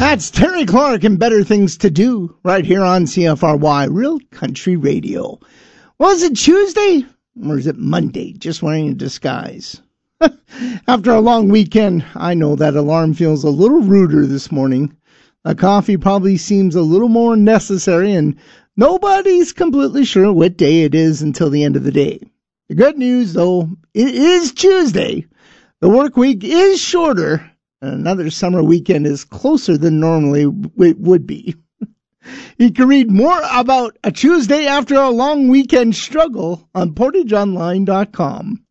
That's Terry Clark and Better Things to Do right here on CFRY Real Country Radio. Was it Tuesday or is it Monday? Just wearing a disguise. After a long weekend, I know that alarm feels a little ruder this morning. A coffee probably seems a little more necessary, and nobody's completely sure what day it is until the end of the day. The good news, though, it is Tuesday. The work week is shorter, and another summer weekend is closer than normally it would be. You can read more about a Tuesday after a long weekend struggle on PortageOnline.com.